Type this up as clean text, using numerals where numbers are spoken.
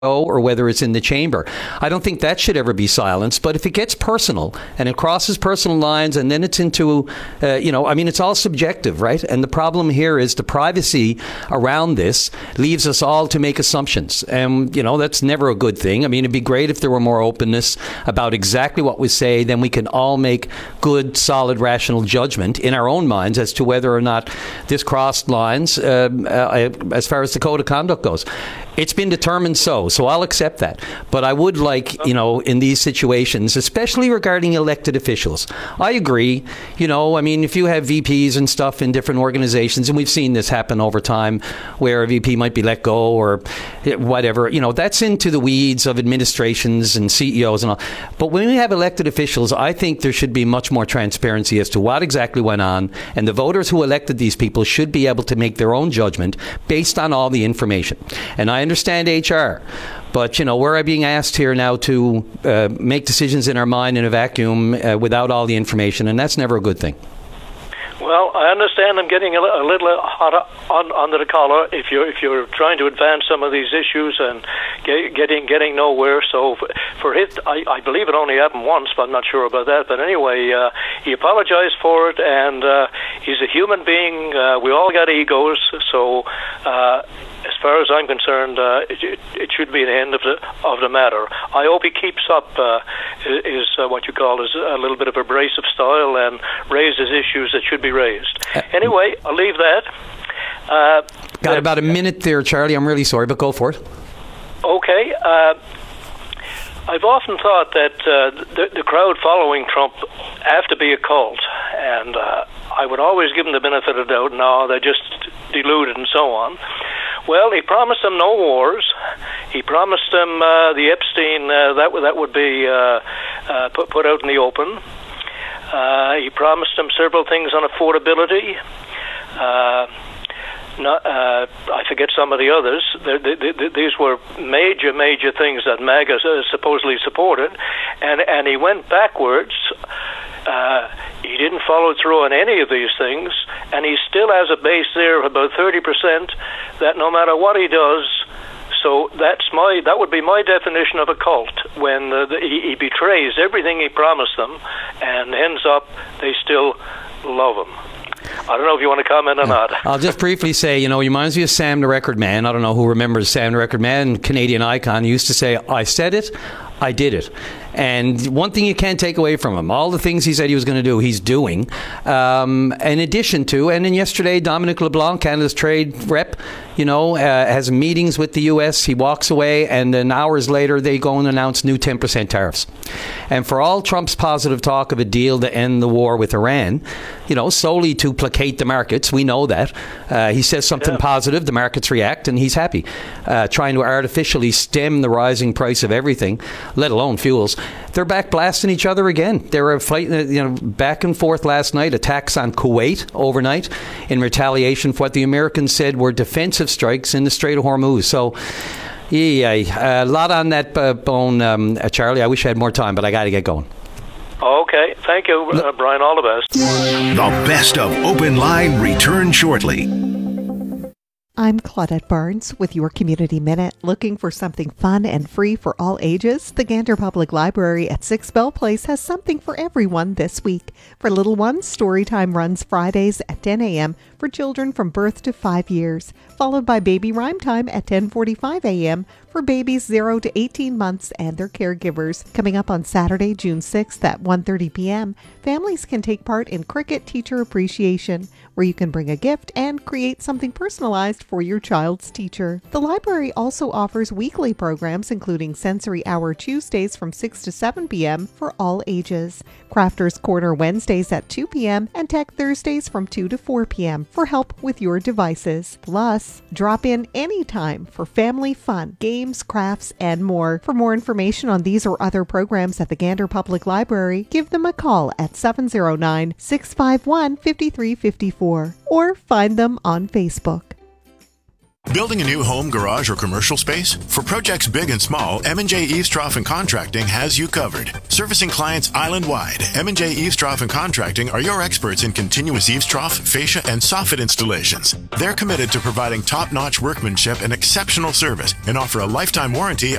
or whether it's in the chamber. I don't think that should ever be silenced. But if it gets personal and it crosses personal lines and then it's into, it's all subjective, right? And the problem here is the privacy around this leaves us all to make assumptions. And, that's never a good thing. I mean, it'd be great if there were more openness about exactly what we say. Then we can all make good, solid, rational judgment in our own minds as to whether or not this crossed lines as far as the code of conduct goes. It's been determined so I'll accept that. But I would like, in these situations, especially regarding elected officials, I agree. If you have VPs and stuff in different organizations, and we've seen this happen over time, where a VP might be let go or whatever, that's into the weeds of administrations and CEOs and all. But when we have elected officials, I think there should be much more transparency as to what exactly went on, and the voters who elected these people should be able to make their own judgment based on all the information. And I understand HR, but we're being asked here now to make decisions in our mind in a vacuum without all the information, and that's never a good thing. Well, I understand I'm getting a little hot under the collar if you're trying to advance some of these issues and getting nowhere. So for it, I believe it only happened once, but I'm not sure about that. But anyway, he apologized for it, and he's a human being. We all got egos, so. As far as I'm concerned, it should be the end of the matter. I hope he keeps up what you call is a little bit of abrasive style and raises issues that should be raised. Anyway, I'll leave that. Got about a minute there, Charlie. I'm really sorry, but go for it. Okay. I've often thought that the crowd following Trump have to be a cult, and I would always give them the benefit of the doubt. No, they're just deluded and so on. Well, he promised them no wars. He promised them the Epstein that would be put out in the open. He promised them several things on affordability. I forget some of the others. These were major things that MAGA supposedly supported, and he went backwards. He didn't follow through on any of these things, and he still has a base there of about 30% that no matter what he does. So that would be my definition of a cult, when he betrays everything he promised them and ends up they still love him. I don't know if you want to comment or not. I'll just briefly say, he reminds me of Sam the Record Man. I don't know who remembers Sam the Record Man, Canadian icon. He used to say, I said it, I did it. And one thing you can't take away from him, all the things he said he was going to do, he's doing. In addition to, and then yesterday, Dominic LeBlanc, Canada's trade rep, has meetings with the U.S. He walks away, and then hours later, they go and announce new 10% tariffs. And for all Trump's positive talk of a deal to end the war with Iran, solely to placate the markets, we know that. He says something positive, the markets react, and he's happy. Trying to artificially stem the rising price of everything, let alone fuels. They're back blasting each other again. They were fighting, back and forth last night, attacks on Kuwait overnight in retaliation for what the Americans said were defensive strikes in the Strait of Hormuz. So, a lot on that bone, Charlie. I wish I had more time, but I got to get going. Okay. Thank you, Brian. All the best. The best of Open Line returns shortly. I'm Claudette Barnes with your Community Minute. Looking for something fun and free for all ages? The Gander Public Library at 6 Bell Place has something for everyone this week. For little ones, Storytime runs Fridays at 10 a.m. for children from birth to 5 years, followed by Baby Rhyme Time at 10:45 a.m. for babies 0 to 18 months and their caregivers. Coming up on Saturday, June 6th at 1:30 p.m., families can take part in Cricket Teacher Appreciation, where you can bring a gift and create something personalized for your child's teacher. The library also offers weekly programs, including Sensory Hour Tuesdays from 6 to 7 p.m. for all ages, Crafters Corner Wednesdays at 2 p.m., and Tech Thursdays from 2 to 4 p.m. for help with your devices. Plus, drop in anytime for family fun, games, crafts, and more. For more information on these or other programs at the Gander Public Library, give them a call at 709-651-5354 or find them on Facebook. Building a new home, garage, or commercial space? For projects big and small, M&J Eavestrough and Contracting has you covered. Servicing clients island-wide, M&J Eavestrough and Contracting are your experts in continuous eavestrough, fascia, and soffit installations. They're committed to providing top-notch workmanship and exceptional service and offer a lifetime warranty